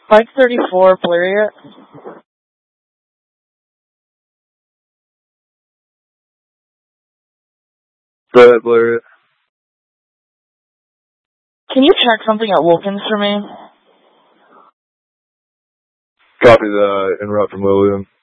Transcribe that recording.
534, Blariot. Go ahead, Blariot. Can you check something at Wilkins for me? Copy the interrupt from Lillian.